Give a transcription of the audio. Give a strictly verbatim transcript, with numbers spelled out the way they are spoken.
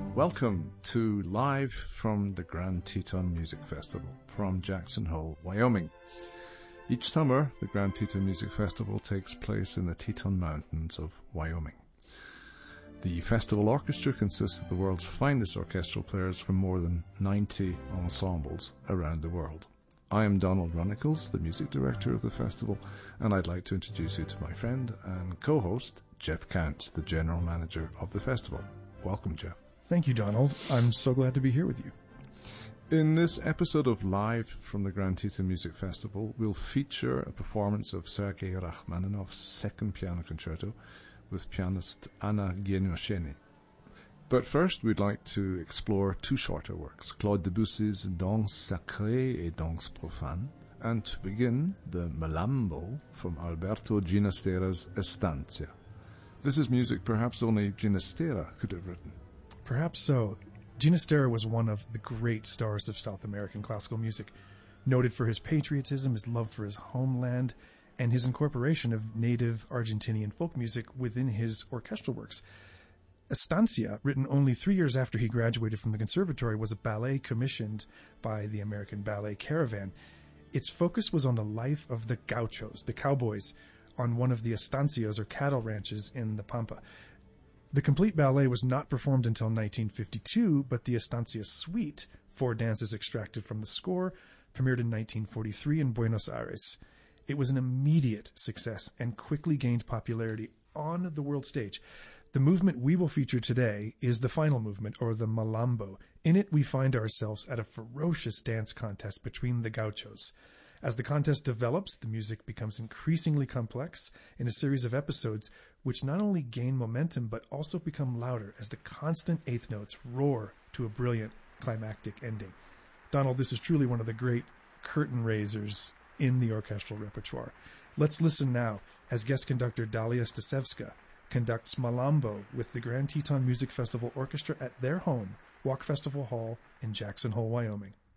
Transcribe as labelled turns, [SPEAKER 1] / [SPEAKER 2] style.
[SPEAKER 1] Welcome to Live from the Grand Teton Music Festival from Jackson Hole, Wyoming. Each summer, the Grand Teton Music Festival takes place in the Teton Mountains of Wyoming. The festival orchestra consists of the world's finest orchestral players from more than ninety ensembles around the world. I am Donald Runnicles, the music director of the festival, and I'd like to introduce you to my friend and co-host, Jeff Kant, the general manager of the festival. Welcome, Jeff.
[SPEAKER 2] Thank you, Donald. I'm so glad to be here with you.
[SPEAKER 1] In this episode of Live from the Grand Teton Music Festival, we'll feature a performance of Sergei Rachmaninoff's second piano concerto with pianist Anna Guillocheny. But first, we'd like to explore two shorter works, Claude Debussy's Danse Sacrée et Danse Profane, and to begin, the Malambo from Alberto Ginastera's Estancia. This is music perhaps only Ginastera could have written.
[SPEAKER 2] Perhaps so. Ginastera was one of the great stars of South American classical music, noted for his patriotism, his love for his homeland, and his incorporation of native Argentinian folk music within his orchestral works. Estancia, written only three years after he graduated from the conservatory, was a ballet commissioned by the American Ballet Caravan. Its focus was on the life of the gauchos, the cowboys, on one of the estancias or cattle ranches in the Pampa. The complete ballet was not performed until nineteen fifty-two, but the Estancia Suite, four dances extracted from the score, premiered in nineteen forty-three in Buenos Aires. It was an immediate success and quickly gained popularity on the world stage. The movement we will feature today is the final movement, or the Malambo. In it, we find ourselves at a ferocious dance contest between the gauchos. As the contest develops, the music becomes increasingly complex in a series of episodes which not only gain momentum but also become louder as the constant eighth notes roar to a brilliant climactic ending. Donald, this is truly one of the great curtain raisers in the orchestral repertoire. Let's listen now as guest conductor Dalia Stasevska conducts Malambo with the Grand Teton Music Festival Orchestra at their home, Walk Festival Hall in Jackson Hole, Wyoming.